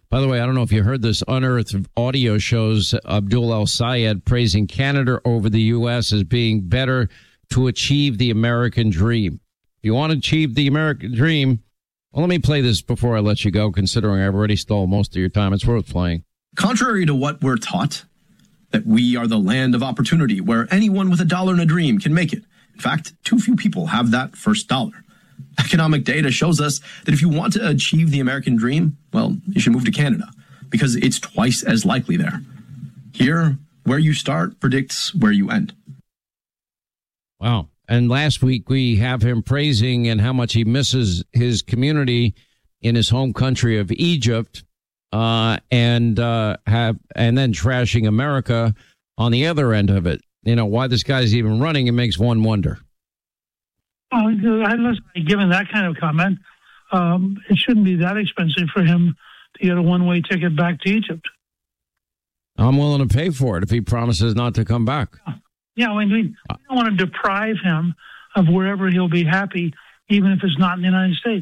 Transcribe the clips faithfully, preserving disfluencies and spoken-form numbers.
By the way, I don't know if you heard this unearthed audio shows Abdul El-Sayed praising Canada over the U S as being better to achieve the American dream. If you want to achieve the American dream, well, let me play this before I let you go, considering I've already stole most of your time. It's worth playing. Contrary to what we're taught, that we are the land of opportunity where anyone with a dollar and a dream can make it. In fact, too few people have that first dollar. Economic data shows us that if you want to achieve the American dream, well, you should move to Canada because it's twice as likely there. Here, where you start predicts where you end. Wow. And last week we have him praising and how much he misses his community in his home country of Egypt, uh, and uh, have and then trashing America on the other end of it. You know, why this guy's even running, it makes one wonder. Oh, listen, given that kind of comment, um, it shouldn't be that expensive for him to get a one-way ticket back to Egypt. I'm willing to pay for it if he promises not to come back. Yeah, I mean, we don't want to deprive him of wherever he'll be happy, even if it's not in the United States.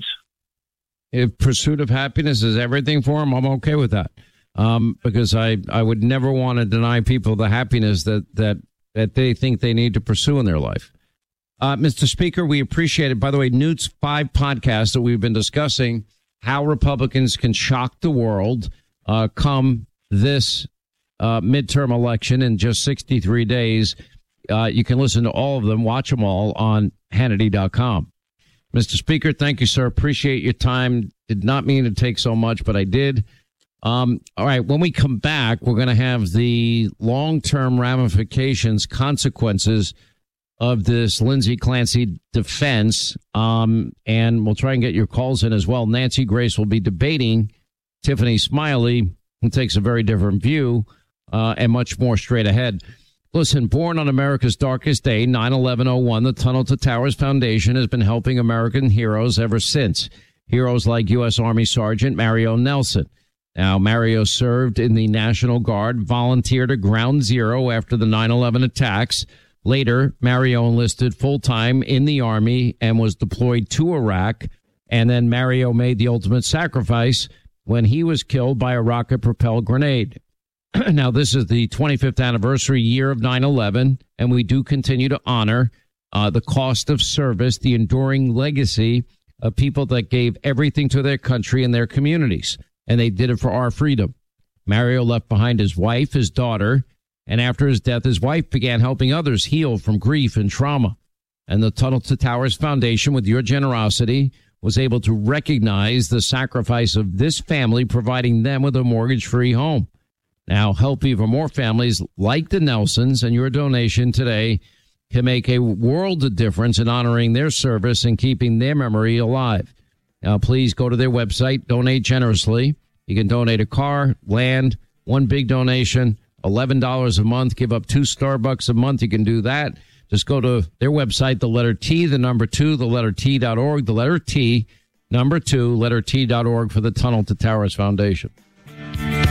If pursuit of happiness is everything for him, I'm okay with that. Um, because I, I would never want to deny people the happiness that, that, that they think they need to pursue in their life. Uh, Mister Speaker, we appreciate it. By the way, Newt's five podcasts that we've been discussing, how Republicans can shock the world uh, come this uh, midterm election in just sixty-three days. Uh, you can listen to all of them, watch them all on Hannity dot com. Mister Speaker, thank you, sir. Appreciate your time. Did not mean to take so much, but I did. Um, all right, when we come back, we're going to have the long-term ramifications, consequences of this Lindsey Clancy defense, um, and we'll try and get your calls in as well. Nancy Grace will be debating Tiffany Smiley, who takes a very different view, uh, and much more straight ahead. Listen, born on America's darkest day, nine eleven oh one, the Tunnel to Towers Foundation has been helping American heroes ever since. Heroes like U S. Army Sergeant Mario Nelson. Now, Mario served in the National Guard, volunteered at Ground Zero after the nine eleven attacks. Later, Mario enlisted full-time in the Army and was deployed to Iraq. And then Mario made the ultimate sacrifice when he was killed by a rocket-propelled grenade. Now, this is the twenty-fifth anniversary year of nine eleven, and we do continue to honor uh, the cost of service, the enduring legacy of people that gave everything to their country and their communities, and they did it for our freedom. Mario left behind his wife, his daughter, and after his death, his wife began helping others heal from grief and trauma. And the Tunnel to Towers Foundation, with your generosity, was able to recognize the sacrifice of this family, providing them with a mortgage-free home. Now, help even more families like the Nelsons, and your donation today can make a world of difference in honoring their service and keeping their memory alive. Now, please go to their website, donate generously. You can donate a car, land, one big donation, eleven dollars a month, give up two Starbucks a month. You can do that. Just go to their website, the letter T, the number two, the letter T dot org, the letter T, number two, letter T dot org for the Tunnel to Towers Foundation.